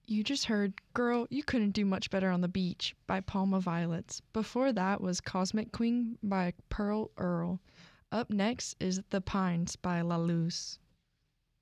You just heard Girl, You Couldn't Do Much Better on the Beach by Palma Violets. Before that was Cosmic Queen by Pearl Earl. Up next is The Pines by La Luz.